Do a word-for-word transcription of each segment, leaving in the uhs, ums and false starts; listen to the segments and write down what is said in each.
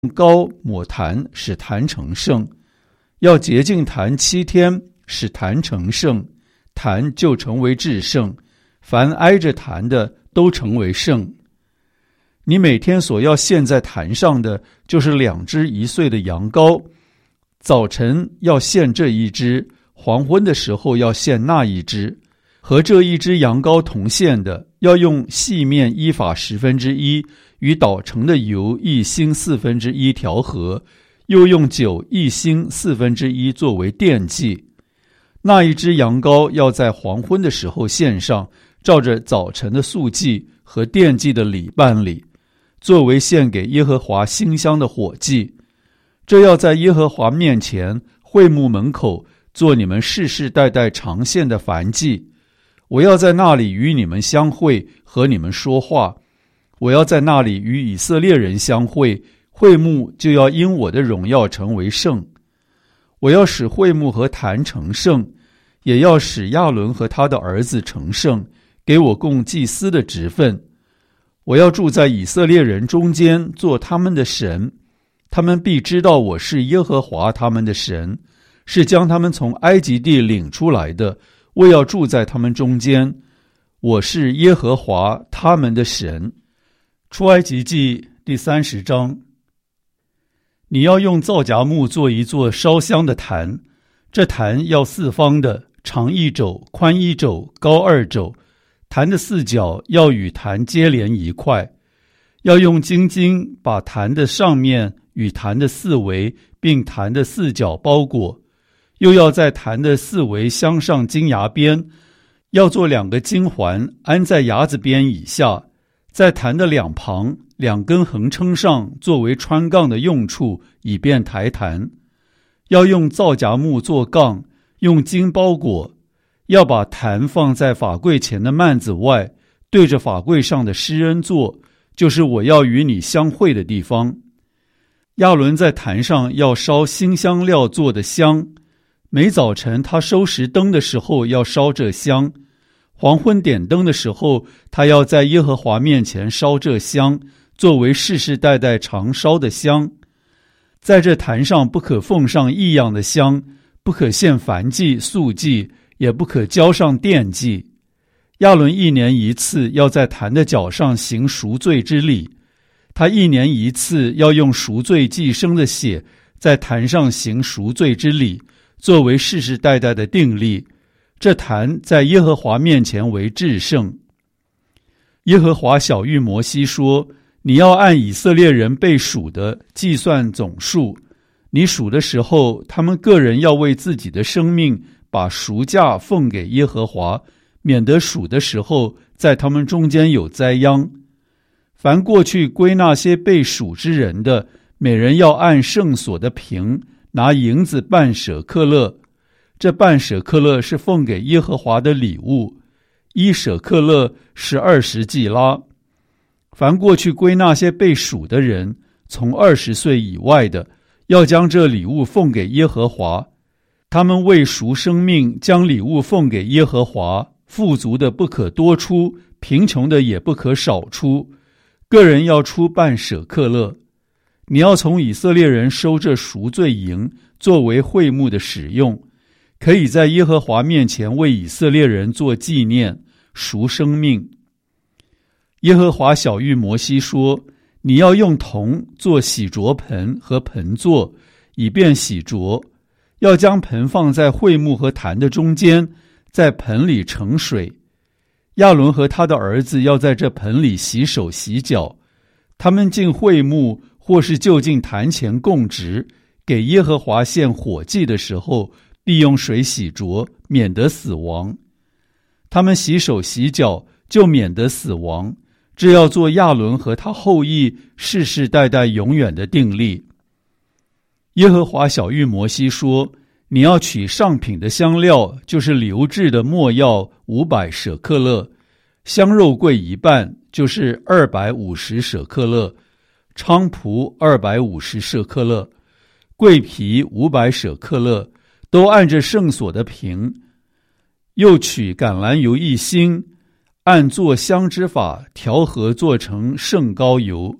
膏抹坛，使坛成圣。要洁净坛七天，使坛成圣，坛就成为至圣。凡挨着坛的都成为圣。你每天所要献在坛上的，就是两只一岁的羊羔，早晨要献这一只，黄昏的时候要献那一只。和这一只羊羔同献的，要用细面依法十分之一，与捣成的油一星四分之一调和，又用酒一星四分之一作为奠祭。那一只羊羔要在黄昏的时候献上，照着早晨的素祭和奠祭的礼办理，作为献给耶和华馨香的火祭。这要在耶和华面前会幕门口做你们世世代代常献的燔祭。我要在那里与你们相会，和你们说话。我要在那里与以色列人相会，会幕就要因我的荣耀成为圣。我要使会幕和坛成圣，也要使亚伦和他的儿子成圣，给我供祭司的职分。我要住在以色列人中间，做他们的神，他们必知道我是耶和华他们的神，是将他们从埃及地领出来的。我要住在他们中间，我是耶和华他们的神。出埃及记第三十章。你要用皂荚木做一座烧香的坛，这坛要四方的，长一肘，宽一肘，高二肘。坛的四角要与坛接连一块，要用金筋把坛的上面与坛的四围并坛的四角包裹。又要在坛的四围镶上金牙边，要做两个金环，安在牙子边以下，在坛的两旁两根横撑上，作为穿杠的用处，以便抬坛。要用皂荚木做杠，用金包裹。要把坛放在法柜前的幔子外，对着法柜上的施恩座，就是我要与你相会的地方。亚伦在坛上要烧馨香料做的香，每早晨他收拾灯的时候要烧这香，黄昏点灯的时候，他要在耶和华面前烧这香，作为世世代代常烧的香。在这坛上不可奉上异样的香，不可献燔祭、素祭，也不可交上奠祭。亚伦一年一次要在坛的角上行赎罪之礼，他一年一次要用赎罪祭牲的血在坛上行赎罪之礼，作为世世代代的定例。这坛在耶和华面前为至圣。耶和华晓谕摩西说，你要按以色列人被数的计算总数，你数的时候，他们个人要为自己的生命把赎价奉给耶和华，免得数的时候在他们中间有灾殃。凡过去归那些被数之人的，每人要按圣所的平拿银子半舍克勒，这半舍克勒是奉给耶和华的礼物，一舍克勒是二十季拉。凡过去归那些被数的人，从二十岁以外的，要将这礼物奉给耶和华。他们为赎生命，将礼物奉给耶和华，富足的不可多出，贫穷的也不可少出，个人要出半舍克勒。你要从以色列人收这赎罪银，作为会幕的使用，可以在耶和华面前为以色列人做纪念，赎生命。耶和华晓谕摩西说，你要用铜做洗濯盆和盆座，以便洗濯。要将盆放在会幕和坛的中间，在盆里盛水。亚伦和他的儿子要在这盆里洗手洗脚。他们进会幕或是就近坛前供职，给耶和华献火祭的时候，必用水洗濯，免得死亡。他们洗手洗脚，就免得死亡。这要做亚伦和他后裔世世代代永远的定例。耶和华晓谕摩西说，你要取上品的香料，就是流质的没药五百舍克勒，香肉桂一半，就是二百五十舍克勒，菖蒲二百五十舍克勒，桂皮五百舍克勒，都按着圣所的平。又取橄榄油一星，按做香之法调和做成圣膏油。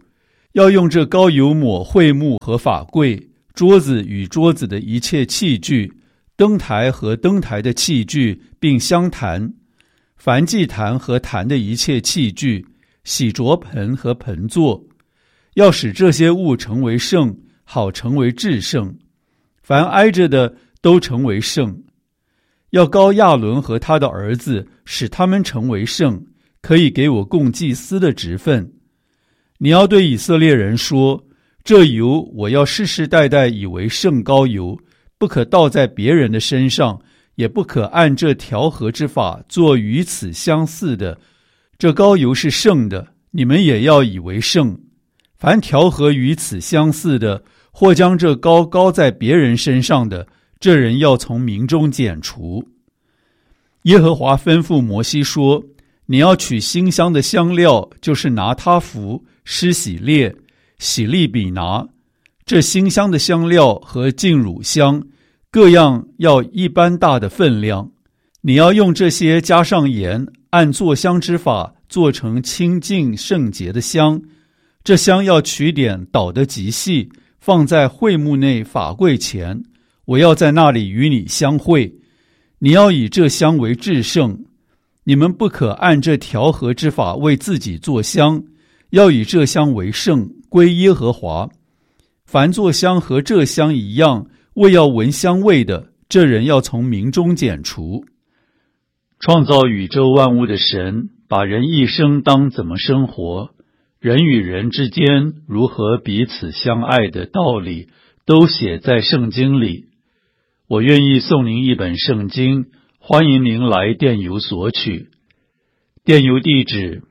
要用这膏油抹会幕和法柜、桌子与桌子的一切器具、灯台和灯台的器具，并香坛，燔祭坛和坛的一切器具，洗濯盆和盆座，要使这些物成为圣，好成为至圣。凡挨着的都成为圣。要膏亚伦和他的儿子，使他们成为圣，可以给我供祭司的职分。你要对以色列人说，这油我要世世代代以为圣膏油，不可倒在别人的身上，也不可按这调和之法做与此相似的。这膏油是圣的，你们也要以为圣。凡调和与此相似的，或将这膏膏在别人身上的，这人要从民中剪除。耶和华吩咐摩西说，你要取馨香的香料，就是拿他弗、施洗列、洗利比拿，这馨香的香料和净乳香，各样要一般大的分量。你要用这些加上盐，按做香之法做成清净圣洁的香。这香要取点捣得极细，放在会幕内法柜前，我要在那里与你相会。你要以这香为至圣，你们不可按这调和之法为自己做香，要以这香为圣，归耶和华。凡做香和这香一样，为要闻香味的，这人要从民中剪除。创造宇宙万物的神，把人一生当怎么生活，人与人之间如何彼此相爱的道理，都写在圣经里。我愿意送您一本圣经，欢迎您来电邮索取。电邮地址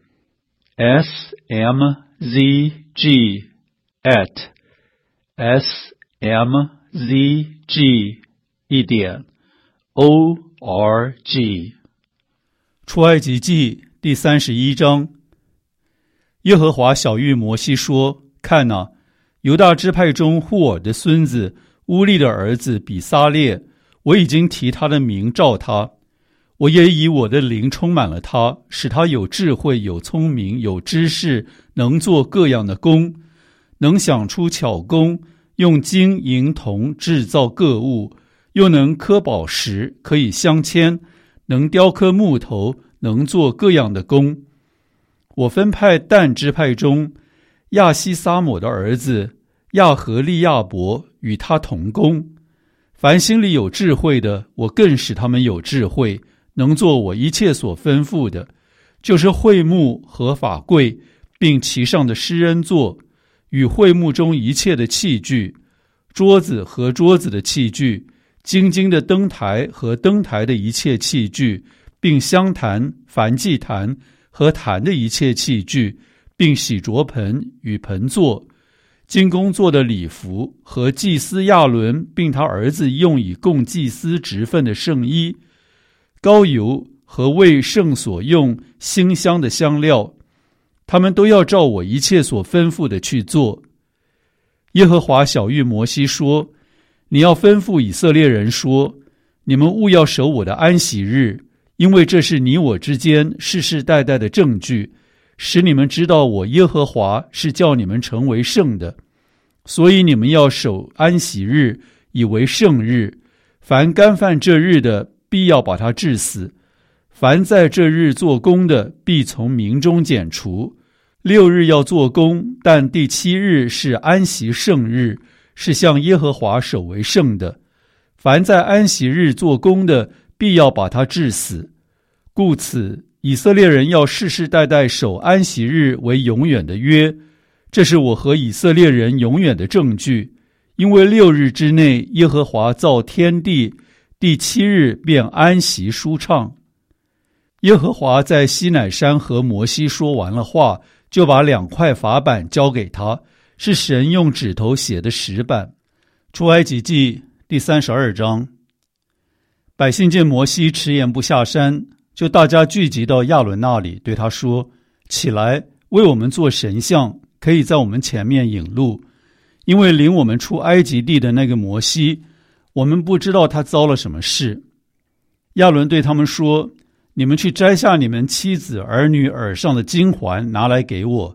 s m z g at s m z g 一点 o r g。 出埃及记第三十一章。耶和华晓谕摩西说，看哪，犹大支派中户尔的孙子乌利的儿子比撒列，我已经提他的名召他，我也以我的灵充满了他，使他有智慧，有聪明，有知识，能做各样的工，能想出巧工，用金银铜制造各物，又能刻宝石，可以镶嵌，能雕刻木头，能做各样的工。我分派但支派中亚西撒抹的儿子亚和利亚伯与他同工。凡心里有智慧的，我更使他们有智慧，能做我一切所吩咐的，就是会幕和法柜，并其上的施恩座，与会幕中一切的器具，桌子和桌子的器具，金金的灯台和灯台的一切器具，并香坛、燔祭坛和坛的一切器具，并洗濯盆与盆座，金工做的礼服和祭司亚伦并他儿子用以供祭司职分的圣衣，膏油和为圣所用馨香的香料，他们都要照我一切所吩咐的去做。耶和华晓谕摩西说，你要吩咐以色列人说，你们务要守我的安息日，因为这是你我之间世世代代的证据，使你们知道我耶和华是叫你们成为圣的。所以你们要守安息日，以为圣日。凡干犯这日的，必要把他治死；凡在这日做工的，必从民中剪除。六日要做工，但第七日是安息圣日，是向耶和华守为圣的。凡在安息日做工的，必要把他治死。故此，以色列人要世世代代守安息日为永远的约，这是我和以色列人永远的证据。因为六日之内，耶和华造天地，第七日便安息舒畅。耶和华在西乃山和摩西说完了话，就把两块法板交给他，是神用指头写的石板。出埃及记第三十二章。百姓见摩西迟延不下山，就大家聚集到亚伦那里，对他说，起来，为我们做神像，可以在我们前面引路。因为领我们出埃及地的那个摩西，我们不知道他遭了什么事。亚伦对他们说，你们去摘下你们妻子儿女耳上的金环拿来给我，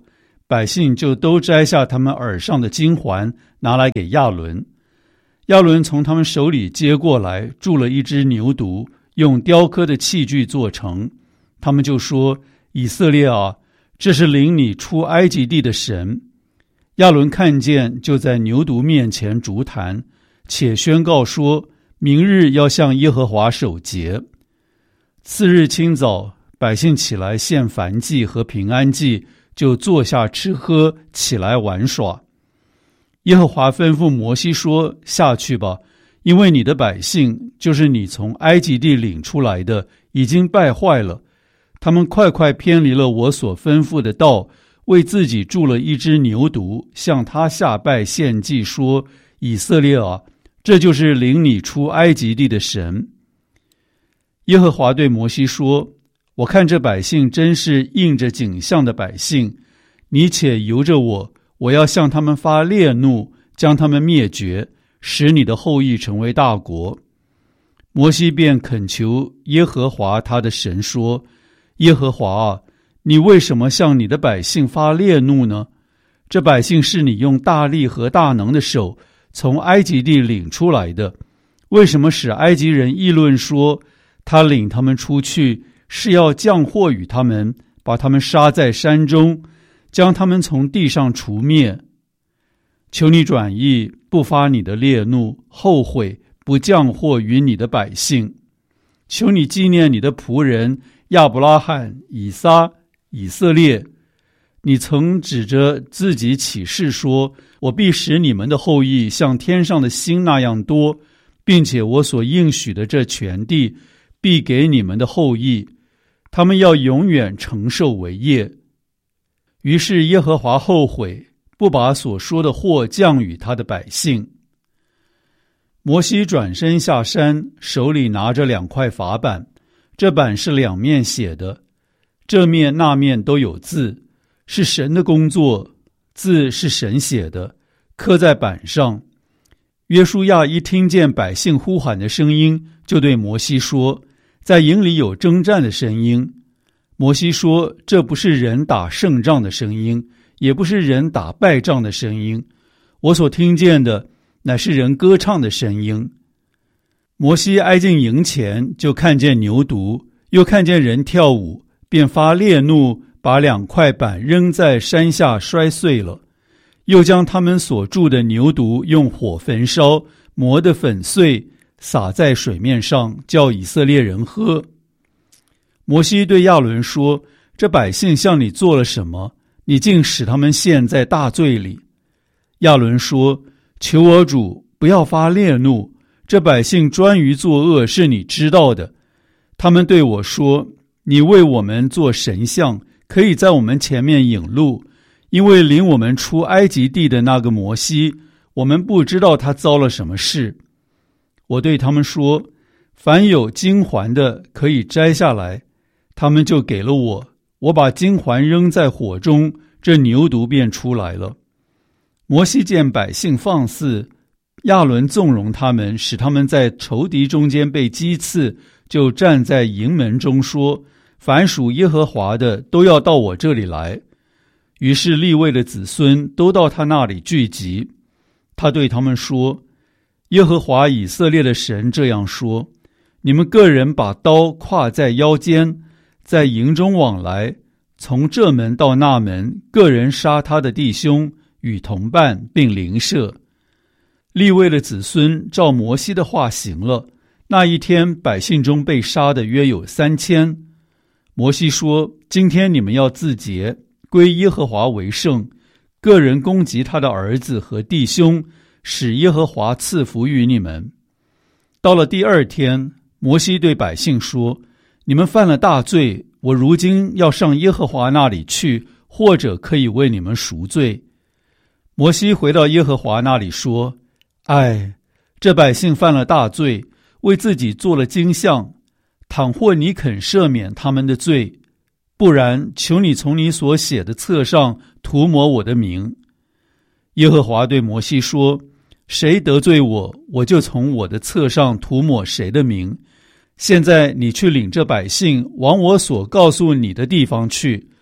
百姓就都摘下他们耳上的金环，拿来给亚伦。亚伦从他们手里接过来，铸了一只牛犊，用雕刻的器具做成。他们就说：以色列啊，这是领你出埃及地的神。亚伦看见，就在牛犊面前筑坛，且宣告说：明日要向耶和华守节。次日清早，百姓起来献燔祭和平安祭，就坐下吃喝，起来玩耍。耶和华吩咐摩西说：下去吧，因为你的百姓，就是你从埃及地领出来的，已经败坏了。他们快快偏离了我所吩咐的道，为自己铸了一只牛犊，向他下拜献祭，说：以色列啊，这就是领你出埃及地的神。耶和华对摩西说：我看这百姓真是应着景象的百姓，你且由着我，我要向他们发烈怒，将他们灭绝，使你的后裔成为大国。摩西便恳求耶和华他的神说：耶和华啊，你为什么向你的百姓发烈怒呢？这百姓是你用大力和大能的手从埃及地领出来的，为什么使埃及人议论说，他领他们出去是要降祸与他们，把他们杀在山中，将他们从地上除灭？求你转意，不发你的烈怒，后悔不降祸于你的百姓。求你纪念你的仆人亚伯拉罕、以撒、以色列。你曾指着自己起誓说，我必使你们的后裔像天上的星那样多，并且我所应许的这全地必给你们的后裔，他们要永远承受为业。于是耶和华后悔，不把所说的祸降与他的百姓。摩西转身下山，手里拿着两块法板，这板是两面写的，这面那面都有字，是神的工作，字是神写的，刻在板上。约书亚一听见百姓呼喊的声音，就对摩西说，在营里有征战的声音。摩西说，这不是人打胜仗的声音，也不是人打败仗的声音，我所听见的乃是人歌唱的声音。摩西挨近营前，就看见牛犊，又看见人跳舞，便发烈怒，把两块板扔在山下摔碎了，又将他们所铸的牛犊用火焚烧，磨得粉碎，撒在水面上，叫以色列人喝。摩西对亚伦说，这百姓向你做了什么？你竟使他们陷在大罪里。亚伦说，求我主不要发烈怒，这百姓专于作恶，是你知道的。他们对我说，你为我们做神像，可以在我们前面引路，因为领我们出埃及地的那个摩西，我们不知道他遭了什么事。我对他们说，凡有金环的可以摘下来，他们就给了我，我把金环扔在火中，这牛犊便出来了。摩西见百姓放肆，亚伦纵容他们，使他们在仇敌中间被击刺，就站在营门中说，凡属耶和华的都要到我这里来。于是利未的子孙都到他那里聚集。他对他们说，耶和华以色列的神这样说，你们个人把刀挎在腰间，在营中往来，从这门到那门，个人杀他的弟兄与同伴，并邻舍。利未的子孙照摩西的话行了。那一天，百姓中被杀的约有三千。摩西说，今天你们要自洁，归耶和华为圣，个人攻击他的儿子和弟兄，使耶和华赐福于你们。到了第二天，摩西对百姓说，你们犯了大罪，我如今要上耶和华那里去，或者可以为你们赎罪。摩西回到耶和华那里说，唉，这百姓犯了大罪，为自己做了金像，倘或你肯赦免他们的罪，不然求你从你所写的册上涂抹我的名。耶和华对摩西说，谁得罪我，我就从我的册上涂抹谁的名。现在你去领这百姓往我所告诉你的地方去，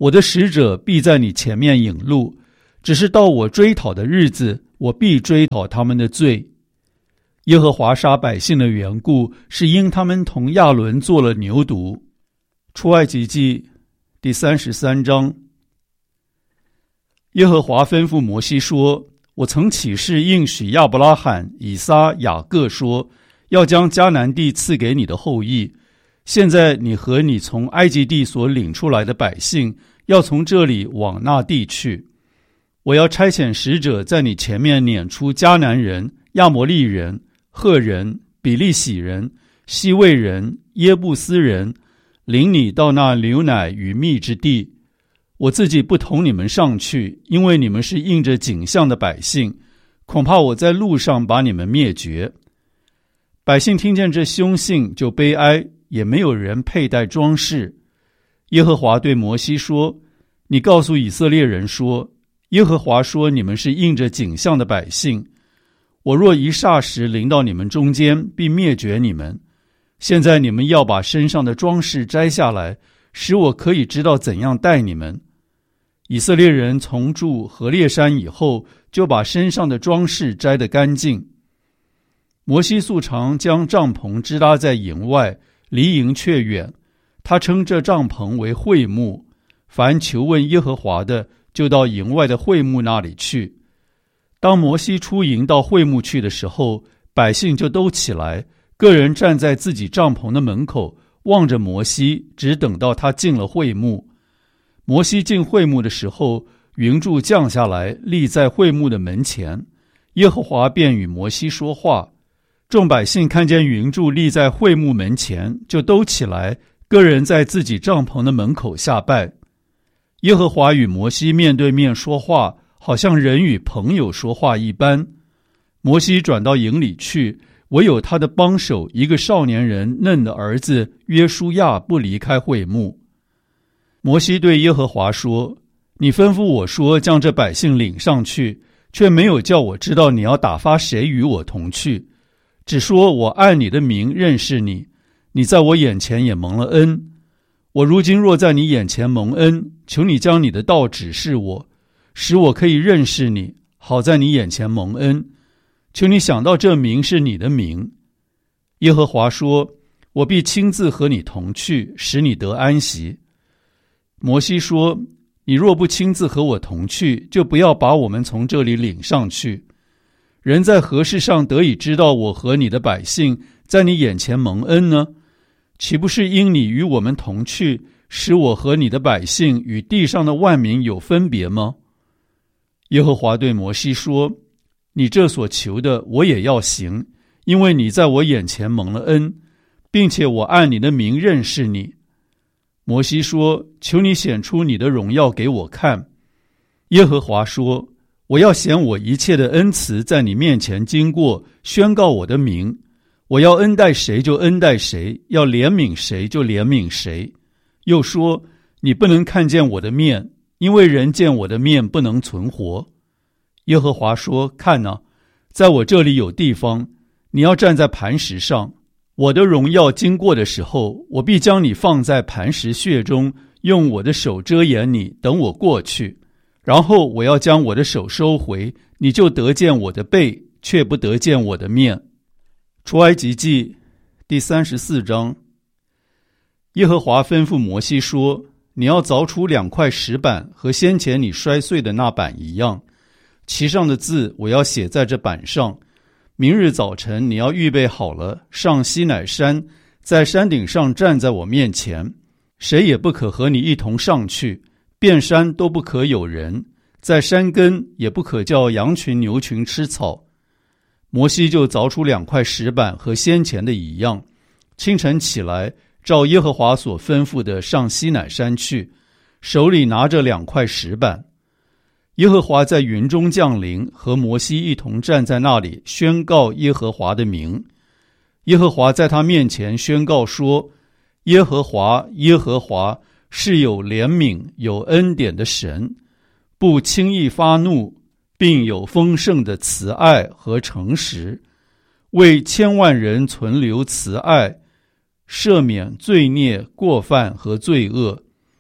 我的使者必在你前面引路，只是到我追讨的日子，我必追讨他们的罪。耶和华杀百姓的缘故，是因他们同亚伦做了牛犊。出埃及记第三十三章。耶和华吩咐摩西说，我曾起誓应许亚伯拉罕、以撒、雅各说，要将迦南地赐给你的后裔。现在你和你从埃及地所领出来的百姓，要从这里往那地去。我要差遣使者在你前面撵出迦南人、亚摩利人、赫人、比利洗人、西魏人、耶布斯人，领你到那流奶与蜜之地。我自己不同你们上去，因为你们是应着景象的百姓，恐怕我在路上把你们灭绝。百姓听见这凶信就悲哀，也没有人佩戴装饰。耶和华对摩西说，你告诉以色列人说，耶和华说，你们是应着景象的百姓，我若一霎时临到你们中间，必灭绝你们。现在你们要把身上的装饰摘下来，使我可以知道怎样待你们。以色列人从住何烈山以后，就把身上的装饰摘得干净。摩西素常将帐篷支搭在营外，离营却远。他称这帐篷为会幕，凡求问耶和华的，就到营外的会幕那里去。当摩西出营到会幕去的时候，百姓就都起来，个人站在自己帐篷的门口，望着摩西，只等到他进了会幕。摩西进会幕的时候，云柱降下来，立在会幕的门前，耶和华便与摩西说话。众百姓看见云柱立在会幕门前，就都起来，个人在自己帐篷的门口下拜。耶和华与摩西面对面说话，好像人与朋友说话一般。摩西转到营里去，唯有他的帮手一个少年人嫩的儿子约书亚不离开会幕。摩西对耶和华说，你吩咐我说将这百姓领上去，却没有叫我知道你要打发谁与我同去，只说我按你的名认识你，你在我眼前也蒙了恩。我如今若在你眼前蒙恩，求你将你的道指示我，使我可以认识你，好在你眼前蒙恩。求你想到这名是你的名。耶和华说，我必亲自和你同去，使你得安息。摩西说，你若不亲自和我同去，就不要把我们从这里领上去。人在何事上得以知道我和你的百姓在你眼前蒙恩呢？岂不是因你与我们同去，使我和你的百姓与地上的万民有分别吗？耶和华对摩西说，你这所求的我也要行，因为你在我眼前蒙了恩，并且我按你的名认识你。摩西说，求你显出你的荣耀给我看。耶和华说，我要显我一切的恩慈在你面前经过，宣告我的名。我要恩待谁就恩待谁，要怜悯谁就怜悯谁。又说，你不能看见我的面，因为人见我的面不能存活。耶和华说，看哪，在我这里有地方，你要站在磐石上。我的荣耀经过的时候，我必将你放在磐石穴中，用我的手遮掩你，等我过去。然后我要将我的手收回，你就得见我的背，却不得见我的面。出埃及记第三十四章。耶和华吩咐摩西说，你要凿出两块石板，和先前你摔碎的那板一样，其上的字我要写在这板上。明日早晨你要预备好了，上西乃山，在山顶上站在我面前，谁也不可和你一同上去，遍山都不可有人，在山根也不可叫羊群牛群吃草。摩西就凿出两块石板，和先前的一样，清晨起来，照耶和华所吩咐的上西乃山去，手里拿着两块石板。耶和华在云中降临，和摩西一同站在那里，宣告耶和华的名。耶和华在他面前宣告说，耶和华耶和华是有怜悯有恩典的神，不轻易发怒，并有丰盛的慈爱和诚实，为千万人存留慈爱，赦免罪孽过犯和罪恶，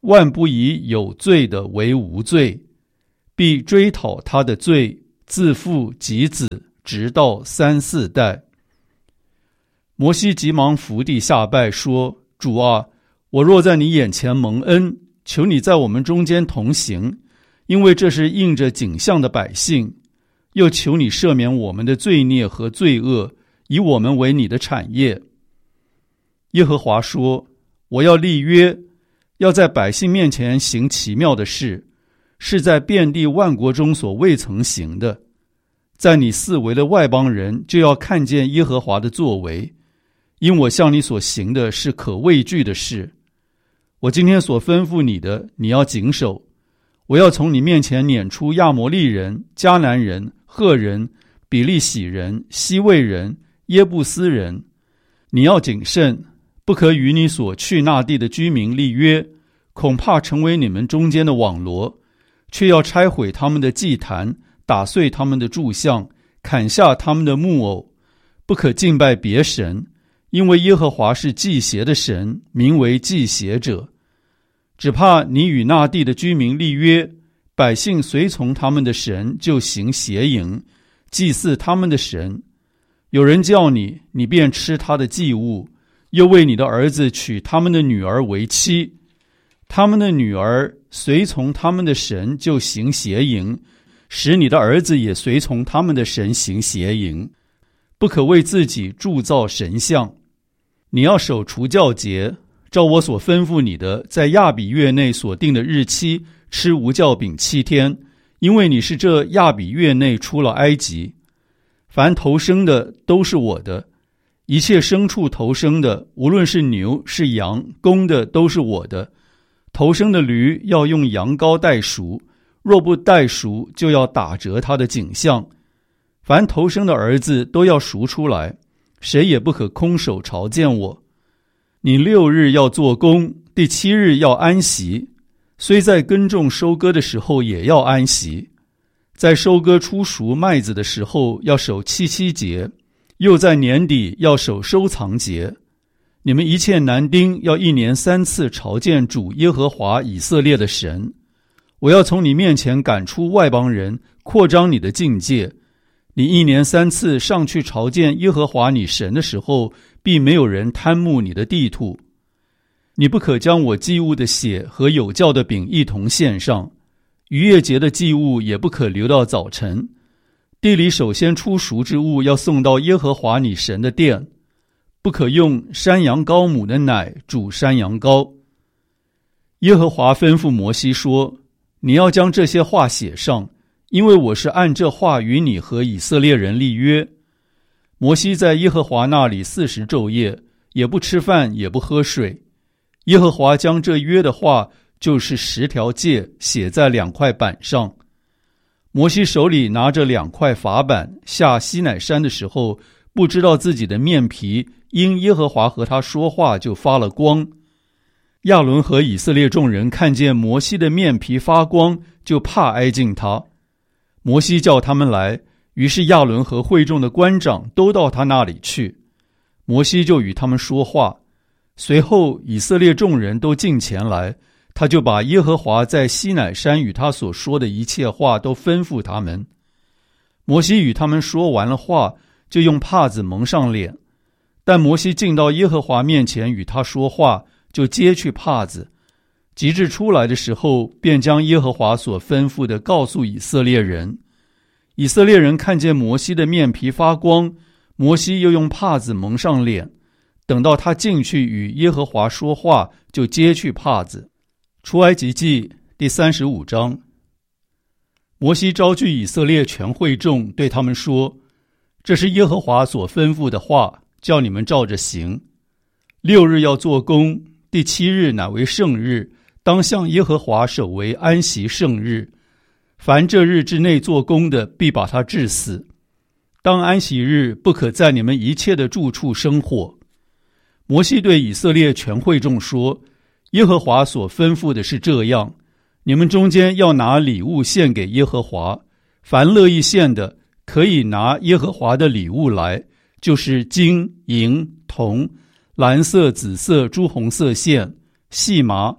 万不以有罪的为无罪，必追讨他的罪，自父及子，直到三四代。摩西急忙伏地下拜说：主啊，我若在你眼前蒙恩，求你在我们中间同行，因为这是应着景象的百姓，又求你赦免我们的罪孽和罪恶，以我们为你的产业。耶和华说：我要立约，要在百姓面前行奇妙的事，是在遍地万国中所未曾行的。在你四围的外邦人就要看见耶和华的作为，因我向你所行的是可畏惧的事。我今天所吩咐你的，你要谨守。我要从你面前撵出亚摩利人、迦南人、赫人、比利洗人、西魏人、耶布斯人。你要谨慎，不可与你所去那地的居民立约，恐怕成为你们中间的网罗，却要拆毁他们的祭坛，打碎他们的柱像，砍下他们的木偶，不可敬拜别神，因为耶和华是祭邪的神，名为祭邪者。只怕你与那地的居民立约，百姓随从他们的神，就行邪淫，祭祀他们的神。有人叫你，你便吃他的祭物，又为你的儿子娶他们的女儿为妻。他们的女儿随从他们的神，就行邪淫，使你的儿子也随从他们的神行邪淫。不可为自己铸造神像。你要守除酵节，照我所吩咐你的，在亚比月内所定的日期吃无酵饼七天，因为你是这亚比月内出了埃及。凡头生的都是我的，一切牲畜头生的，无论是牛是羊，公的都是我的。头生的驴要用羊羔代赎，若不代赎，就要打折他的颈项。凡头生的儿子都要赎出来，谁也不可空手朝见我。你六日要做工，第七日要安息，虽在耕种收割的时候也要安息。在收割出熟麦子的时候要守七七节，又在年底要守收藏节。你们一切男丁要一年三次朝见主耶和华以色列的神。我要从你面前赶出外邦人，扩张你的境界。你一年三次上去朝见耶和华你神的时候，必没有人贪慕你的地土。你不可将我祭物的血和有酵的饼一同献上，逾越节的祭物也不可留到早晨。地里首先出熟之物要送到耶和华你神的殿，不可用山羊羔母的奶煮山羊羔。耶和华吩咐摩西说：你要将这些话写上，因为我是按这话与你和以色列人立约。摩西在耶和华那里四十昼夜，也不吃饭，也不喝水。耶和华将这约的话，就是十条诫，写在两块板上。摩西手里拿着两块法板，下西乃山的时候，不知道自己的面皮因耶和华和他说话就发了光。亚伦和以色列众人看见摩西的面皮发光，就怕挨近他。摩西叫他们来，于是亚伦和会众的官长都到他那里去。摩西就与他们说话。随后以色列众人都近前来，他就把耶和华在西乃山与他所说的一切话都吩咐他们。摩西与他们说完了话，就用帕子蒙上脸。但摩西进到耶和华面前与他说话，就揭去帕子。及至出来的时候，便将耶和华所吩咐的告诉以色列人。以色列人看见摩西的面皮发光，摩西又用帕子蒙上脸。等到他进去与耶和华说话，就揭去帕子。出埃及记第三十五章。摩西招聚以色列全会众，对他们说：这是耶和华所吩咐的话，叫你们照着行。六日要做工，第七日乃为圣日，当向耶和华守为安息圣日。凡这日之内做工的，必把他治死。当安息日，不可在你们一切的住处生火。摩西对以色列全会众说：耶和华所吩咐的是这样，你们中间要拿礼物献给耶和华，凡乐意献的，可以拿耶和华的礼物来，就是金、银、铜、蓝色、紫色、朱红色线、细麻、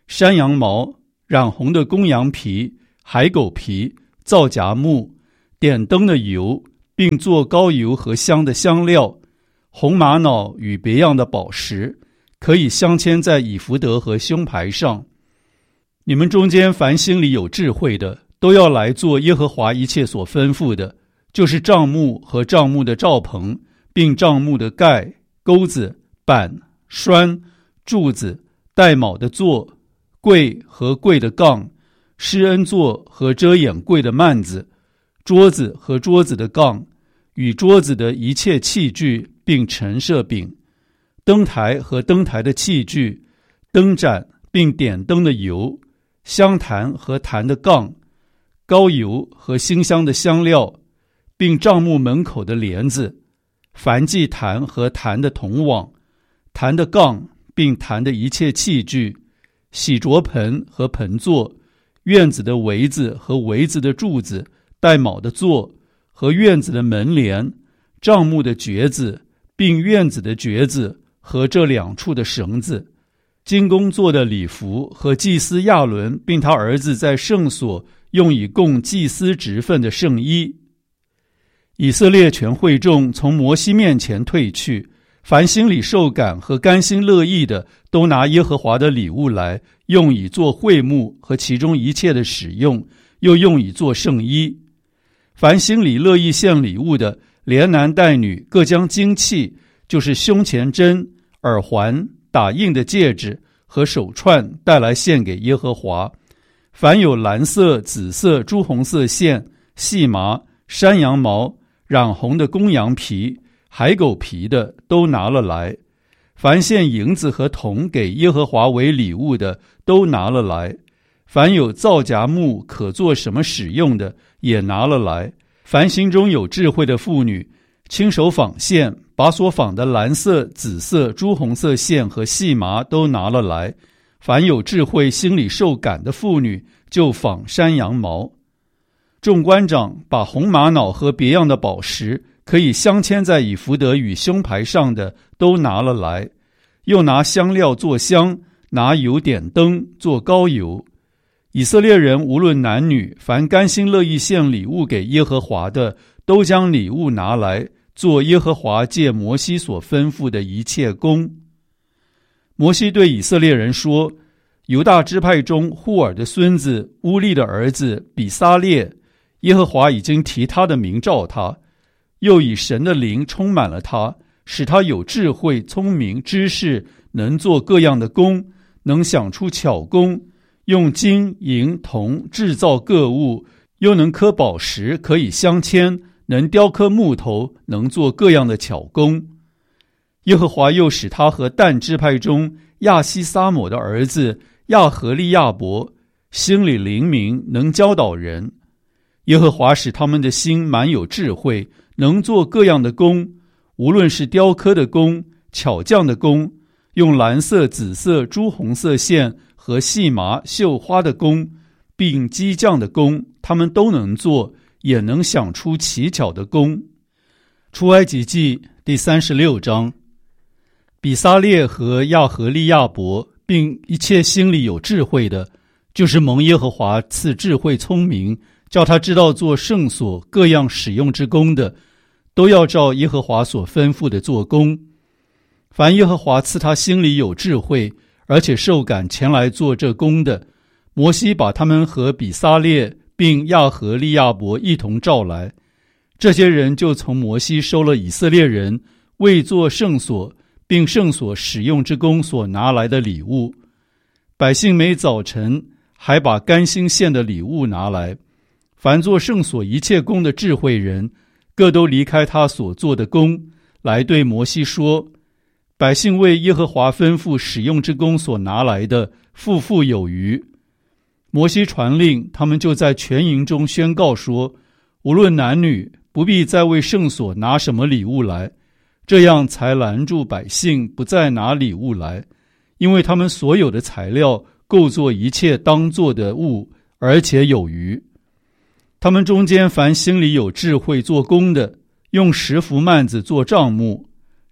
山羊毛、染红的公羊皮、海狗皮、皂荚木、点灯的油，并做膏油和香的香料，红玛瑙与别样的宝石，可以镶嵌在以弗得和胸牌上。你们中间凡心里有智慧的，都要来做耶和华一切所吩咐的，就是帐幕和帐幕的罩棚，并帐幕的盖、钩子、板、栓、柱子、带卯的座、柜和柜的杠、施恩座和遮掩柜的幔子、桌子和桌子的杠，与桌子的一切器具，并陈设饼、灯台和灯台的器具、灯盏并点灯的油、香坛和坛的杠、膏油和馨香的香料，并帐幕门口的帘子、燔祭坛和坛的铜网、坛的杠并坛的一切器具、洗濯盆和盆座、院子的围子和围子的柱子、带卯的座和院子的门帘、帐幕的橛子，并院子的橛子和这两处的绳子、金工做的礼服和祭司亚伦并他儿子在圣所用以供祭司职分的圣衣。以色列全会众从摩西面前退去，凡心里受感和甘心乐意的，都拿耶和华的礼物来，用以做会幕和其中一切的使用，又用以做圣衣。凡心里乐意献礼物的，连男带女各将金器，就是胸前针、耳环、打印的戒指和手串带来献给耶和华。凡有蓝色、紫色、朱红色线、细麻、山羊毛、染红的公羊皮、海狗皮的，都拿了来。凡献银子和铜给耶和华为礼物的，都拿了来。凡有皂荚木可做什么使用的，也拿了来。凡心中有智慧的妇女，亲手纺线，把所纺的蓝色、紫色、朱红色线和细麻都拿了来。凡有智慧心里受感的妇女，就纺山羊毛。众官长把红玛瑙和别样的宝石，可以镶嵌在以弗得与胸牌上的，都拿了来。又拿香料做香，拿油点灯做膏油。以色列人无论男女，凡甘心乐意献礼物给耶和华的，都将礼物拿来，做耶和华借摩西所吩咐的一切工。摩西对以色列人说：犹大支派中户尔的孙子乌利的儿子比撒列，耶和华已经提他的名召他，又以神的灵充满了他，使他有智慧、聪明、知识，能做各样的工，能想出巧工，用金银铜制造各物，又能刻宝石，可以镶嵌，能雕刻木头，能做各样的巧工。耶和华又使他和但支派中亚西撒抹的儿子亚何利亚伯心里灵明，能教导人。耶和华使他们的心满有智慧，能做各样的工，无论是雕刻的工、巧匠的工，用蓝色、紫色、朱红色线和细麻、绣花的工，并机匠的工，他们都能做，也能想出奇巧的工。出埃及记第三十六章。比撒列和亚何利亚伯，并一切心里有智慧的，就是蒙耶和华赐智慧聪明，叫他知道做圣所各样使用之工的，都要照耶和华所吩咐的做工。凡耶和华赐他心里有智慧，而且受感前来做这工的，摩西把他们和比撒列并亚何利亚伯一同召来。这些人就从摩西收了以色列人为做圣所并圣所使用之工所拿来的礼物。百姓每早晨还把甘心献的礼物拿来。凡做圣所一切工的智慧人，各都离开他所做的工，来对摩西说：百姓为耶和华吩咐使用之工所拿来的，富富有余。摩西传令，他们就在全营中宣告说：无论男女，不必再为圣所拿什么礼物来。这样才拦住百姓不再拿礼物来，因为他们所有的材料构作一切当做的物，而且有余。他们中间凡心里有智慧做工的，用十幅幔子做帐幕，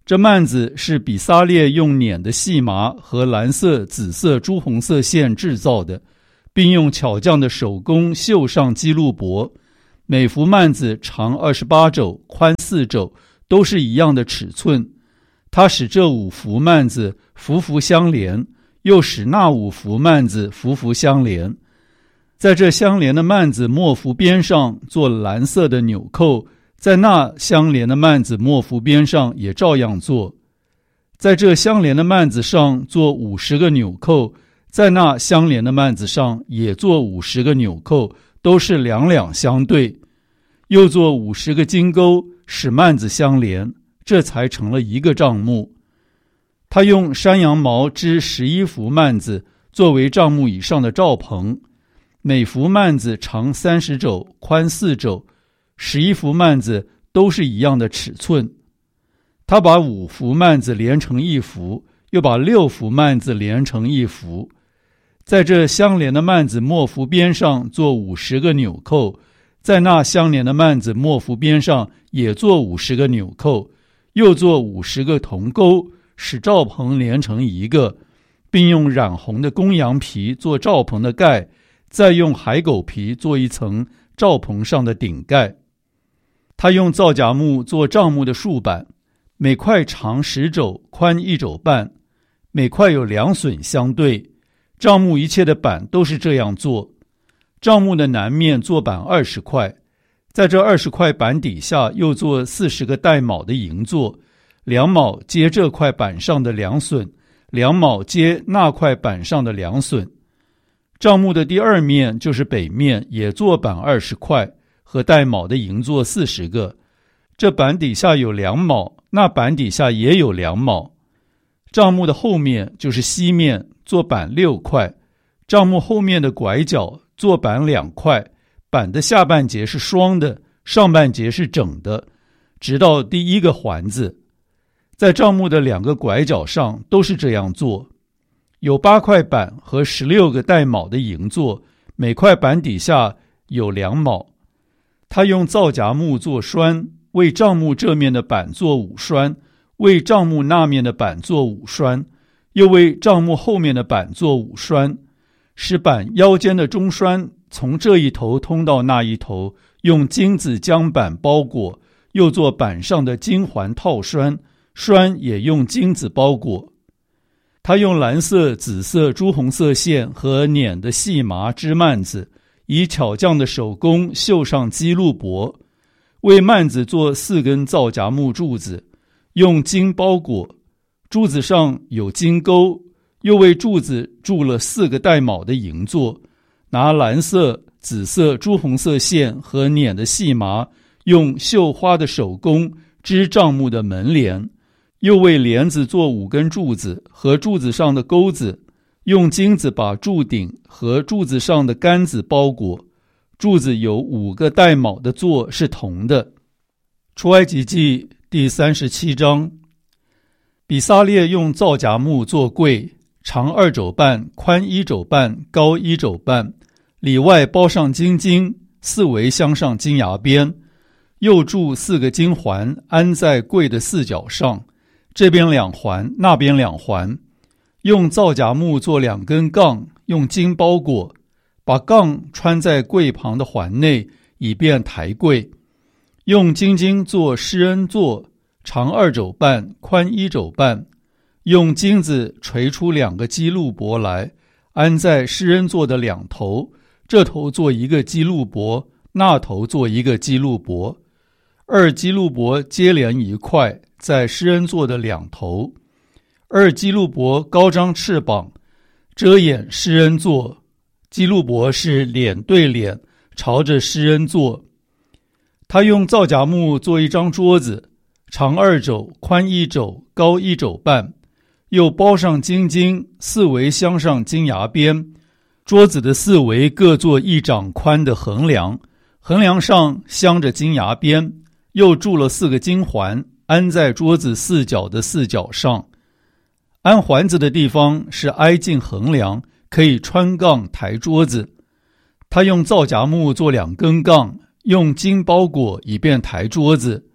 这幔子是比撒列用捻的细麻和蓝色、紫色、朱红色线制造的，并用巧匠的手工绣上基路伯。每幅幔子长二十八肘，宽四肘，都是一样的尺寸。他使这五幅幔子幅幅相连，又使那五幅幔子幅幅相连。在这相连的幔子末幅边上做蓝色的纽扣，在那相连的幔子末幅边上也照样做。在这相连的幔子上做五十个纽扣，在那相连的幔子上也做五十个纽扣，都是两两相对。又做五十个金钩，使幔子相连，这才成了一个帐幕。他用山羊毛织十一幅幔子，作为帐幕以上的罩棚。每幅幔子长三十肘，宽四肘，十一幅幔子都是一样的尺寸。他把五幅幔子连成一幅，又把六幅幔子连成一幅。在这相连的幔子末幅边上做五十个纽扣，在那相连的幔子末幅边上也做五十个纽扣，又做五十个铜钩，使罩棚连成一个，并用染红的公羊皮做罩棚的盖，再用海狗皮做一层罩棚上的顶盖。他用皂荚木做帐幕的竖板，每块长十肘，宽一肘半，每块有两榫相对。帐幕一切的板都是这样做。帐幕的南面做板二十块，在这二十块板底下又做四十个带卯的营座，两卯接这块板上的两榫，两卯接那块板上的两榫。帐幕的第二面就是北面，也做板二十块，和带卯的营座四十个。这板底下有两卯，那板底下也有两卯。帐幕的后面就是西面，做板六块。帐幕后面的拐角做板两块，板的下半截是双的，上半截是整的，直到第一个环子。在帐幕的两个拐角上都是这样做。有八块板和十六个带卯的营座，每块板底下有两卯。他用皂荚木做栓，为帐幕这面的板做五栓，为帐幕那面的板做五栓，又为帐幕后面的板做五栓，使板腰间的中栓从这一头通到那一头，用金子将板包裹，又做板上的金环套栓，栓也用金子包裹。他用蓝色、紫色、朱红色线和捻的细麻织幔子，以巧匠的手工绣上基路伯，为幔子做四根皂荚木柱子，用金包裹，柱子上有金钩，又为柱子铸了四个带卯的营座，拿蓝色、紫色、朱红色线和捻的细麻，用绣花的手工织帐幕的门帘，又为帘子做五根柱子和柱子上的钩子，用金子把柱顶和柱子上的杆子包裹。柱子有五个带卯的座是铜的。出埃及记第三十七章。比撒列用皂荚木做柜，长二肘半，宽一肘半，高一肘半，里外包上金金，四围镶上金牙边，又铸四个金环，安在柜的四角上，这边两环，那边两环。用皂荚木做两根杠，用金包裹，把杠穿在柜旁的环内，以便抬柜。用金金做施恩座，长二肘半，宽一肘半。用金子锤出两个基路伯来，安在施恩座的两头，这头做一个基路伯，那头做一个基路伯。二基路伯接连一块，在施恩座的两头。二基路伯高张翅膀，遮掩施恩座。基路伯是脸对脸，朝着施恩座。他用皂荚木做一张桌子，长二肘，宽一肘，高一肘半，又包上金金，四围镶上金牙边。桌子的四围各做一掌宽的横梁，横梁上镶着金牙边，又铸了四个金环，安在桌子四角的四角上。安环子的地方是挨近横梁，可以穿杠抬桌子。他用皂荚木做两根杠，用金包裹，以便抬桌子。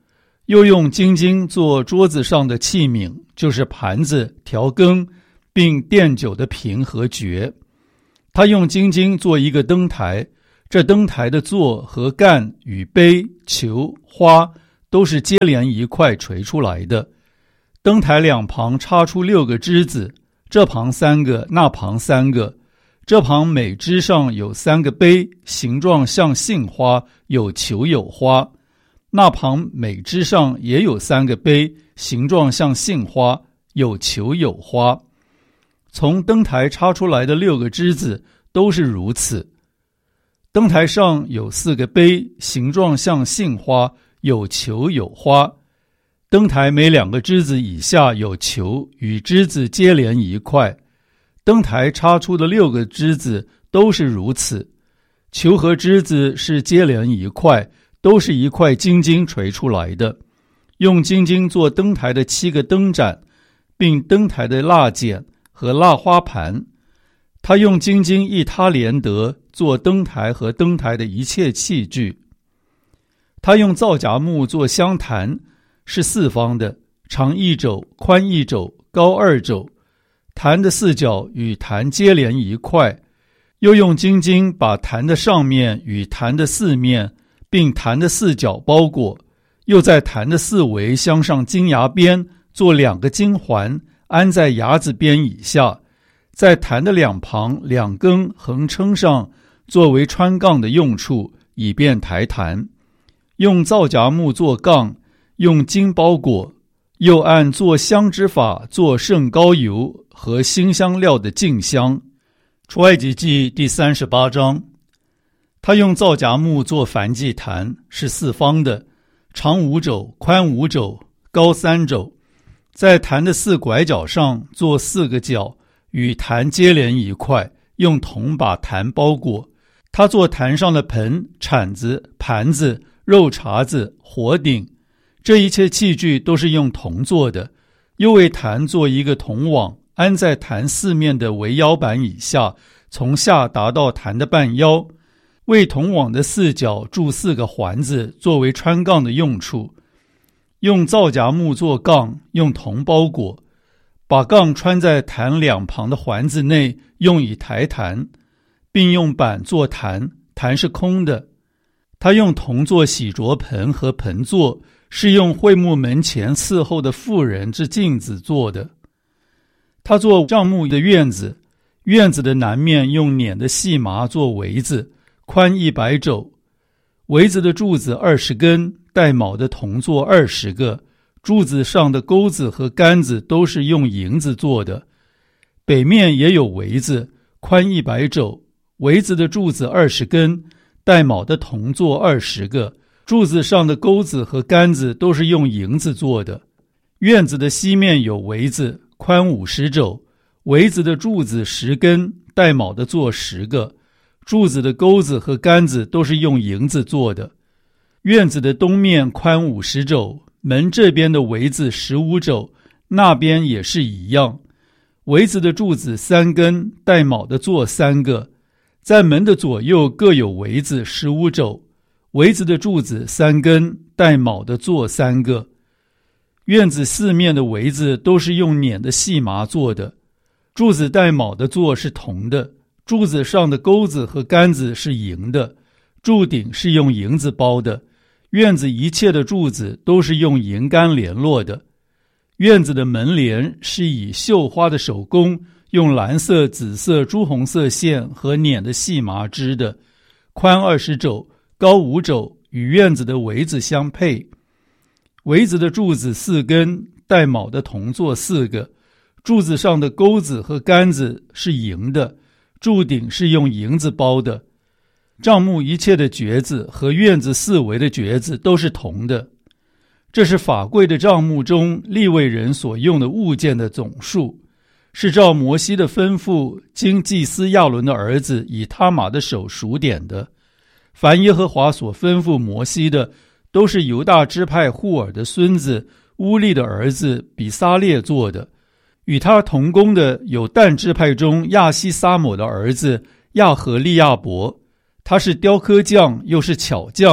又用金金做桌子上的器皿，就是盘子、调羹，并奠酒的瓶和爵。他用金金做一个灯台，这灯台的座和干与杯、球、花都是接连一块垂出来的。灯台两旁插出六个枝子，这旁三个，那旁三个。这旁每枝上有三个杯，形状像杏花，有球有花。那旁每枝上也有三个杯，形状像杏花，有球有花。从灯台插出来的六个枝子都是如此。灯台上有四个杯，形状像杏花，有球有花。灯台每两个枝子以下有球，与枝子接连一块。灯台插出的六个枝子都是如此。球和枝子是接连一块，都是一块金金垂出来的。用金金做灯台的七个灯盏，并灯台的蜡剪和蜡花盘。他用金金一他连得做灯台和灯台的一切器具。他用皂荚木做香坛，是四方的，长一肘，宽一肘，高二肘。坛的四角与坛接连一块。又用金金把坛的上面与坛的四面，并坛的四角包裹。又在坛的四围镶上金牙边，做两个金环，安在牙子边以下。在坛的两旁两根横撑上，作为穿杠的用处，以便抬坛。用皂荚木做杠，用金包裹。又按做香之法做圣膏油和馨香料的净香。出埃及记第三十八章。他用皂荚木做燔祭坛，是四方的，长五肘，宽五肘，高三肘。在坛的四拐角上做四个角，与坛接连一块，用铜把坛包裹。他做坛上的盆、铲子、盘子、肉茬子、火鼎，这一切器具都是用铜做的。又为坛做一个铜网，安在坛四面的围腰板以下，从下达到坛的半腰。为铜网的四角铸四个环子，作为穿杠的用处。用皂荚木做杠，用铜包裹。把杠穿在坛两旁的环子内，用以抬坛，并用板做坛，坛是空的。他用铜做洗濯盆和盆座，是用会幕门前伺候的妇人之镜子做的。他做帐幕的院子，院子的南面用捻的细麻做围子，宽一百肘。围子的柱子二十根，带卯的铜座二十个，柱子上的钩子和杆子都是用银子做的。北面也有围子，宽一百肘，围子的柱子二十根，带卯的铜座二十个，柱子上的钩子和杆子都是用银子做的。院子的西面有围子，宽五十肘，围子的柱子十根，带卯的座十个，柱子的钩子和杆子都是用银子做的。院子的东面宽五十肘，门这边的围子十五肘，那边也是一样。围子的柱子三根，带卯的座三个，在门的左右各有围子十五肘，围子的柱子三根，带卯的座三个。院子四面的围子都是用捻的细麻做的，柱子带卯的座是铜的，柱子上的钩子和杆子是银的，柱顶是用银子包的。院子一切的柱子都是用银杆联络的。院子的门帘是以绣花的手工，用蓝色、紫色、朱红色线和捻的细麻织的，宽二十肘，高五肘，与院子的围子相配。围子的柱子四根，带卯的铜座四个，柱子上的钩子和杆子是银的，柱顶是用银子包的。帐幕一切的橛子和院子四围的橛子都是铜的。这是法柜的帐幕中利未人所用的物件的总数，是照摩西的吩咐，经祭司亚伦的儿子以他玛的手数点的。凡耶和华所吩咐摩西的，都是犹大支派户尔的孙子乌利的儿子比撒列做的。与他同工的有但支派中亚西撒抹的儿子亚和利亚伯，他是雕刻匠，又是巧匠，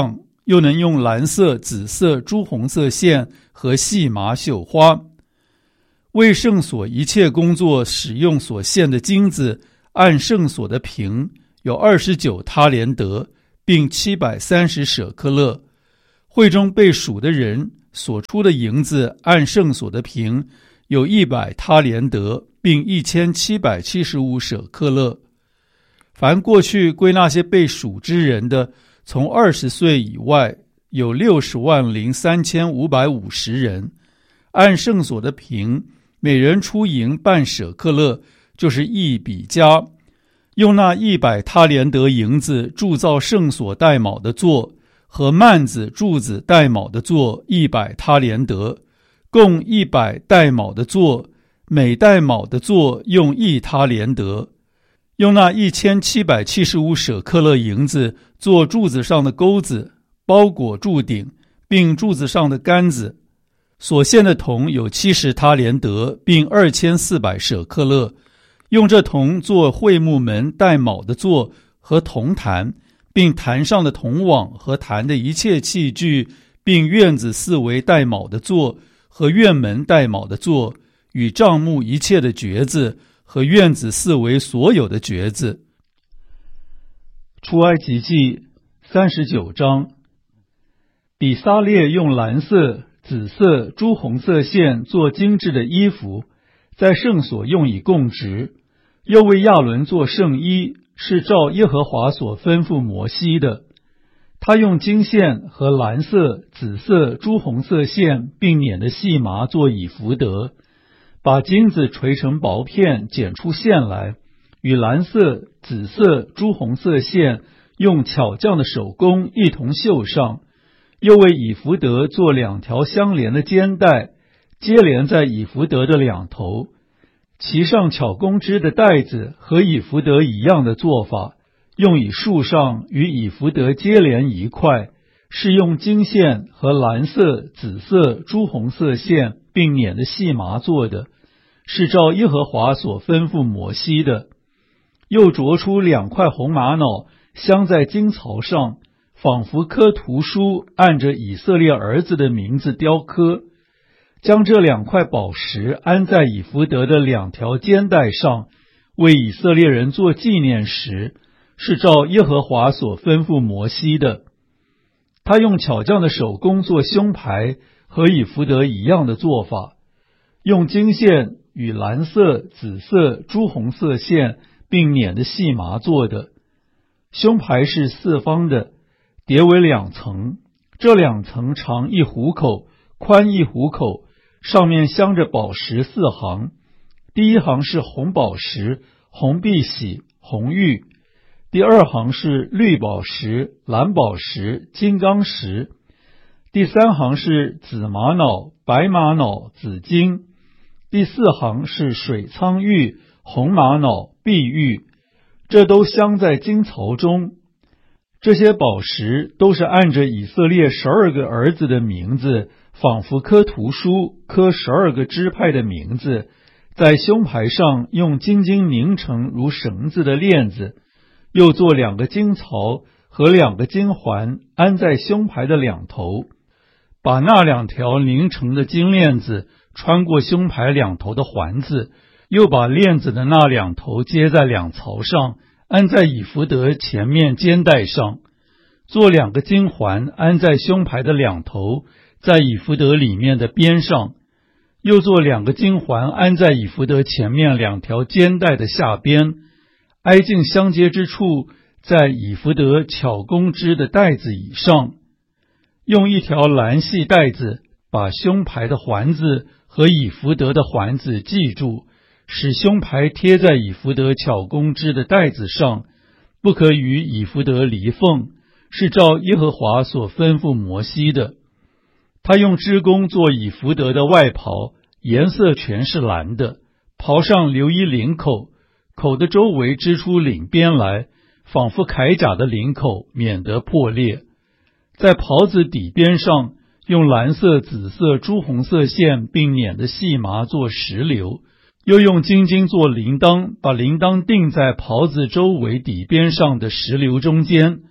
又能用蓝色、紫色、朱红色线和细麻绣花。为圣所一切工作使用所献的金子，按圣所的平有二十九他连得，并七百三十舍克勒。会中被数的人所出的银子，按圣所的平有一百他连得，并一千七百七十五舍克勒。凡过去归那些被数之人的，从二十岁以外有六十万零三千五百五十人，按圣所的平，每人出银半舍克勒，就是一比加。用那一百他连得银子铸造圣所带卯的座和幔子柱子带卯的座一百他连得，共一百带卯的座，每带卯的座用一他连得。用那一千七百七十五舍克勒银子做柱子上的钩子，包裹柱顶，并柱子上的杆子。所献的铜有七十他连得，并二千四百舍克勒。用这铜做会幕门带卯的座和铜坛，并坛上的铜网和坛的一切器具，并院子四围带卯的座和院门带卯的座，与帐幕一切的橛子和院子四围所有的橛子。出埃及记三十九章。比撒列用蓝色、紫色、朱红色线做精致的衣服，在圣所用以供职，又为亚伦做圣衣，是照耶和华所吩咐摩西的。他用金线和蓝色、紫色、朱红色线并捻的细麻做以弗得，把金子锤成薄片，剪出线来，与蓝色、紫色、朱红色线用巧匠的手工一同绣上。又为以弗得做两条相连的肩带，接连在以弗得的两头，其上巧工织的带子和以弗得一样的做法，用以束上与以弗得接连一块，是用金线和蓝色、紫色、朱红色线并捻的细麻做的，是照耶和华所吩咐摩西的。又琢出两块红玛瑙，镶在金槽上，仿佛刻图书，按着以色列儿子的名字雕刻。将这两块宝石安在以弗得的两条肩带上，为以色列人做纪念石，是照耶和华所吩咐摩西的。他用巧匠的手工做胸牌，和以弗得一样的做法，用金线与蓝色、紫色、朱红色线并捻的细麻做的。胸牌是四方的，叠为两层，这两层长一虎口，宽一虎口，上面镶着宝石四行。第一行是红宝石、红碧玺、红玉；第二行是绿宝石、蓝宝石、金刚石；第三行是紫玛瑙、白玛瑙、紫金；第四行是水苍玉、红玛瑙、碧玉。这都镶在金槽中。这些宝石都是按着以色列十二个儿子的名字，仿佛刻图书，刻十二个支派的名字，在胸牌上用金金拧成如绳子的链子，又做两个金槽和两个金环，安在胸牌的两头，把那两条拧成的金链子穿过胸牌两头的环子，又把链子的那两头接在两槽上，安在以弗得前面肩带上，做两个金环安在胸牌的两头，在以弗得里面的边上，又做两个金环安在以弗得前面两条肩带的下边，挨近相接之处，在以弗得巧工织的带子以上，用一条蓝细带子把胸牌的环子和以弗得的环子系住，使胸牌贴在以弗得巧工织的带子上，不可与以弗得离缝，是照耶和华所吩咐摩西的。他用织工做以弗得的外袍，颜色全是蓝的，袍上留一领口，口的周围织出领边来，仿佛铠甲的领口，免得破裂。在袍子底边上用蓝色、紫色、朱红色线并捻的细麻做石榴，又用金金做铃铛，把铃铛钉在袍子周围底边上的石榴中间，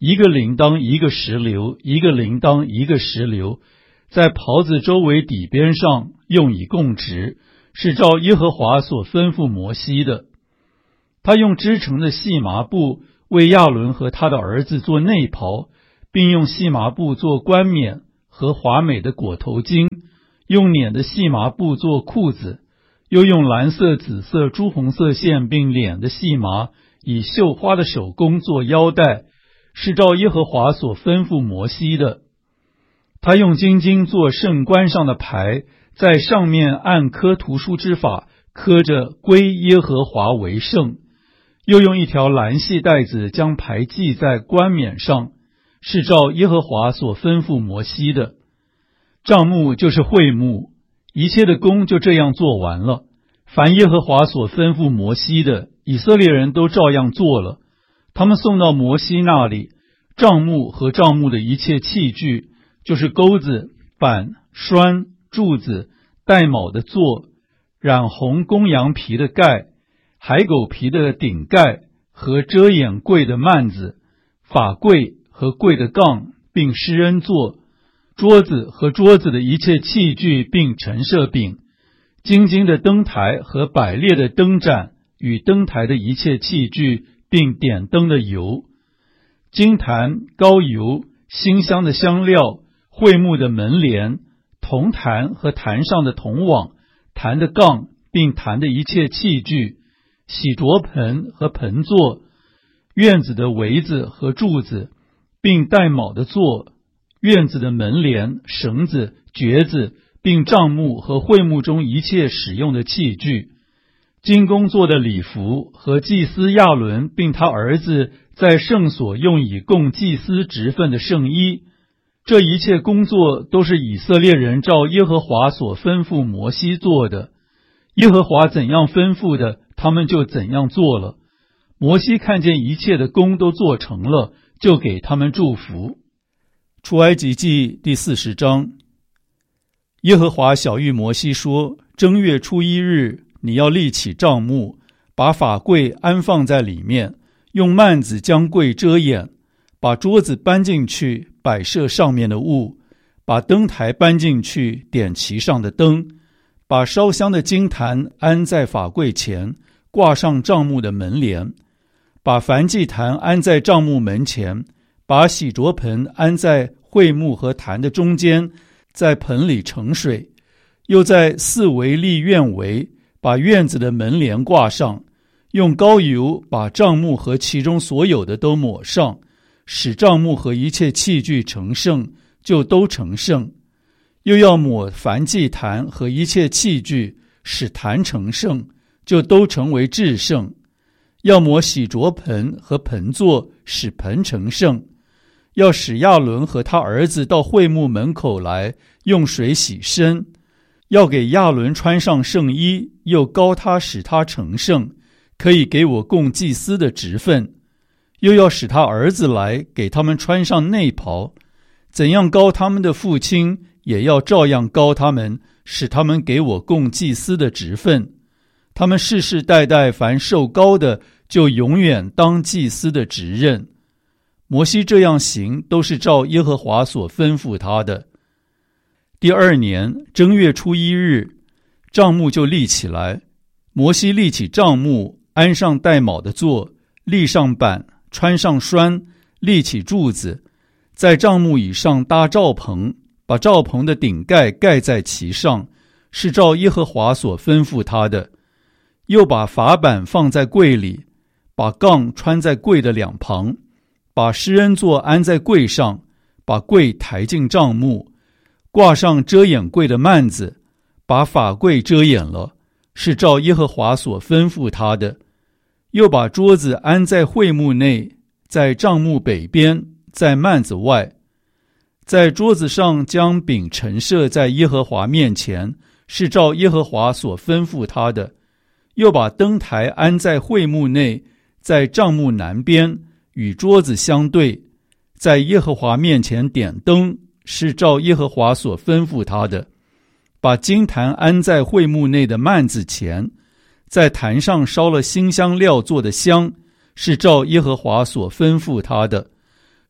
一个铃铛一个石榴，一个铃铛一个石榴，在袍子周围底边上用以供职，是照耶和华所吩咐摩西的。他用织成的细麻布为亚伦和他的儿子做内袍，并用细麻布做冠冕和华美的裹头巾，用捻的细麻布做裤子，又用蓝色、紫色、朱红色线并捻的细麻，以绣花的手工做腰带，是照耶和华所吩咐摩西的。他用金金做圣冠上的牌，在上面按刻图书之法刻着归耶和华为圣，又用一条蓝细带子将牌系在冠冕上，是照耶和华所吩咐摩西的。帐幕就是会幕，一切的工就这样做完了。凡耶和华所吩咐摩西的，以色列人都照样做了。他们送到摩西那里，帐幕和帐幕的一切器具，就是钩子、板、栓、柱子、带卯的座、染红公羊皮的盖、海狗皮的顶盖和遮掩柜的幔子、法柜和柜的杠，并施恩座、桌子和桌子的一切器具，并陈设饼、金金的灯台和百列的灯盏与灯台的一切器具，并点灯的油、金坛、膏油、馨香的香料、会幕的门帘、铜坛和坛上的铜网、坛的杠，并坛的一切器具、洗濯盆和盆座、院子的围子和柱子，并带卯的座、院子的门帘、绳子、橛子，并帐幕和会幕中一切使用的器具，金工做的礼服和祭司亚伦并他儿子在圣所用以供祭司职分的圣衣。这一切工作都是以色列人照耶和华所吩咐摩西做的。耶和华怎样吩咐的，他们就怎样做了。摩西看见一切的工都做成了，就给他们祝福。出埃及记第四十章。耶和华晓谕摩西说，正月初一日，你要立起帐幕，把法柜安放在里面，用幔子将柜遮掩，把桌子搬进去，摆设上面的物，把灯台搬进去，点其上的灯，把烧香的金坛安在法柜前，挂上帐幕的门帘，把燔祭坛安在帐幕门前，把洗濯盆安在会幕和坛的中间，在盆里盛水，又在四围立院围，把院子的门帘挂上，用膏油把帐幕和其中所有的都抹上，使帐幕和一切器具成圣，就都成圣。又要抹燔祭坛和一切器具，使坛成圣，就都成为至圣。要抹洗濯盆和盆座，使盆成圣。要使亚伦和他儿子到会幕门口来，用水洗身。要给亚伦穿上圣衣，又膏他，使他成圣，可以给我供祭司的职分。又要使他儿子来，给他们穿上内袍。怎样膏他们的父亲，也要照样膏他们，使他们给我供祭司的职分。他们世世代代凡受膏的，就永远当祭司的职任。摩西这样行，都是照耶和华所吩咐他的。第二年正月初一日，帐幕就立起来。摩西立起帐幕，安上带卯的座，立上板，穿上栓，立起柱子，在帐幕以上搭罩棚，把罩棚的顶盖盖在其上，是照耶和华所吩咐他的。又把法板放在柜里，把杠穿在柜的两旁，把施恩座安在柜上，把柜抬进帐幕，挂上遮掩柜的幔子，把法柜遮掩了，是照耶和华所吩咐他的。又把桌子安在会幕内，在帐幕北边，在幔子外。在桌子上将饼陈设在耶和华面前，是照耶和华所吩咐他的。又把灯台安在会幕内，在帐幕南边，与桌子相对，在耶和华面前点灯，是照耶和华所吩咐他的。把金坛安在会幕内的幔子前，在坛上烧了馨香料做的香，是照耶和华所吩咐他的。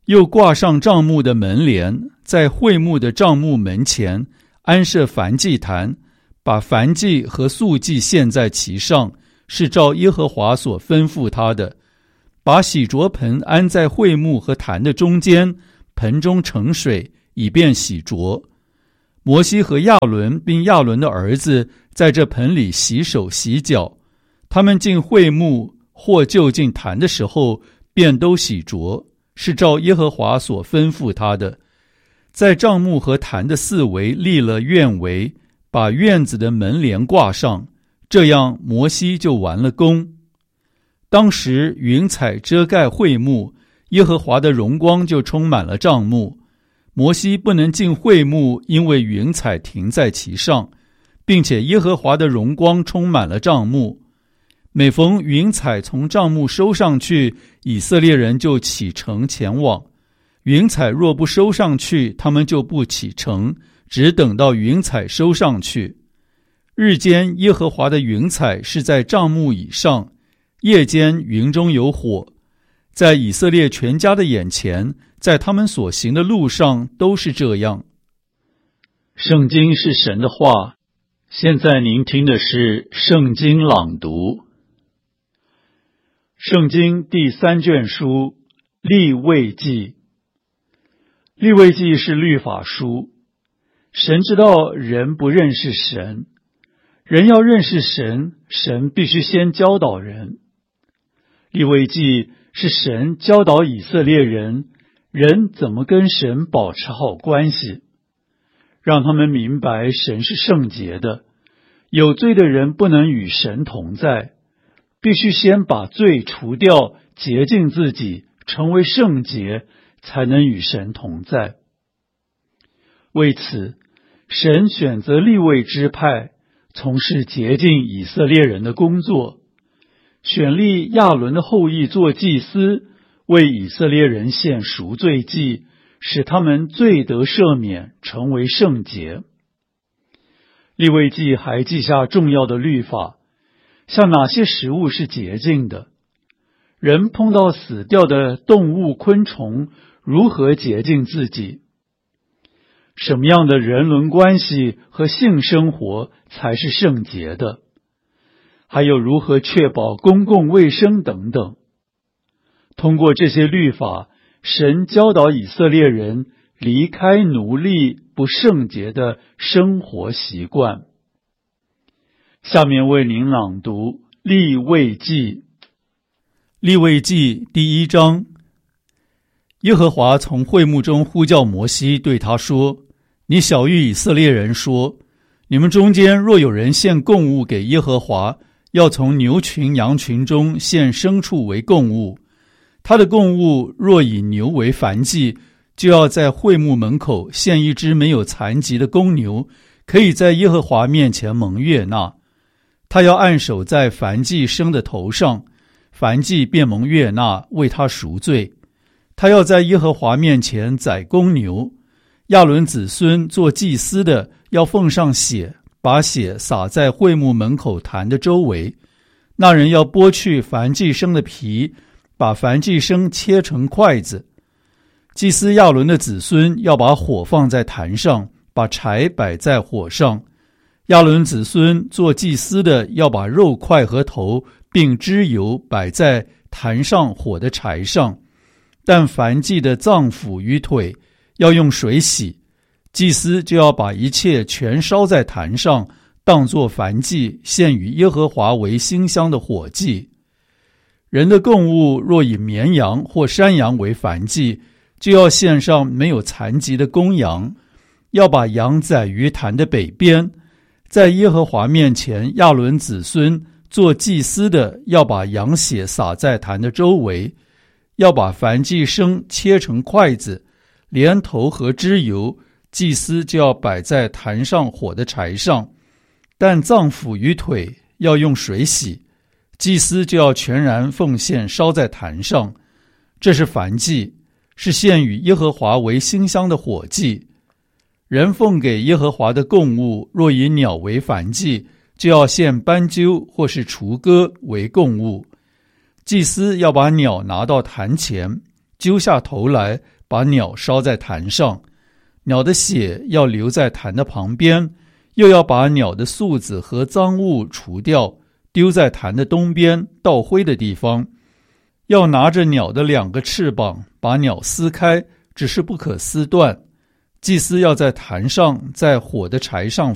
又挂上帐幕的门帘，在会幕的帐幕门前安设燔祭坛，把燔祭和素祭献在其上，是照耶和华所吩咐他的。把洗濯盆安在会幕和坛的中间，盆中盛水，以便洗濯。摩西和亚伦并亚伦的儿子在这盆里洗手洗脚，他们进会幕或就近坛的时候，便都洗濯，是照耶和华所吩咐他的。在帐幕和坛的四围立了院围，把院子的门帘挂上，这样摩西就完了工。当时云彩遮盖会幕，耶和华的荣光就充满了帐幕。摩西不能进会幕，因为云彩停在其上，并且耶和华的荣光充满了帐幕。每逢云彩从帐幕收上去，以色列人就启程前往。云彩若不收上去，他们就不启程，只等到云彩收上去。日间耶和华的云彩是在帐幕以上，夜间云中有火，在以色列全家的眼前，在他们所行的路上都是这样。圣经是神的话，现在您听的是圣经朗读。圣经第三卷书利未记。利未记是律法书。神知道人不认识神，人要认识神，神必须先教导人。利未记是神教导以色列人，人怎么跟神保持好关系，让他们明白神是圣洁的，有罪的人不能与神同在，必须先把罪除掉，洁净自己，成为圣洁，才能与神同在。为此，神选择利未支派，从事洁净以色列人的工作，选立亚伦的后裔做祭司，为以色列人献赎罪祭，使他们罪得赦免，成为圣洁。利未记还记下重要的律法，像哪些食物是洁净的，人碰到死掉的动物昆虫，如何洁净自己，什么样的人伦关系和性生活才是圣洁的，还有如何确保公共卫生等等。通过这些律法，神教导以色列人离开奴隶不圣洁的生活习惯。下面为您朗读利未记。利未记第一章。耶和华从会幕中呼叫摩西，对他说：你晓谕以色列人说，你们中间若有人献供物给耶和华，要从牛群羊群中献牲畜为供物。他的供物若以牛为燔祭，就要在会幕门口献一只没有残疾的公牛，可以在耶和华面前蒙悦纳。他要按手在燔祭牲的头上，燔祭便蒙悦纳，为他赎罪。他要在耶和华面前宰公牛，亚伦子孙做祭司的要奉上血，把血洒在会幕门口坛的周围。那人要剥去燔祭牲的皮，把燔祭牲切成筷子。祭司亚伦的子孙要把火放在坛上，把柴摆在火上。亚伦子孙做祭司的要把肉块和头并脂油摆在坛上火的柴上，但燔祭的脏腑与腿要用水洗，祭司就要把一切全烧在坛上，当作燔祭，献与耶和华为馨香的火祭。人的供物若以绵羊或山羊为燔祭，就要献上没有残疾的公羊，要把羊宰于坛的北边。在耶和华面前，亚伦子孙做祭司的要把羊血洒在坛的周围，要把燔祭牲切成筷子，连头和脂油，祭司就要摆在坛上火的柴上，但脏腑与腿要用水洗，祭司就要全然奉献烧在坛上。这是燔祭，是献与耶和华为馨香的火祭。人奉给耶和华的供物，若以鸟为燔祭，就要献斑鸠或是雏鸽为供物。祭司要把鸟拿到坛前， 揪下头来，把鸟烧在坛上。鸟的血要留在坛的旁边，又要把鸟的宿子和脏物除掉，丢在坛的东边倒灰的地方。要拿着鸟的两个翅膀，把鸟撕开，只是不可撕断。祭司要在坛上，在火的柴上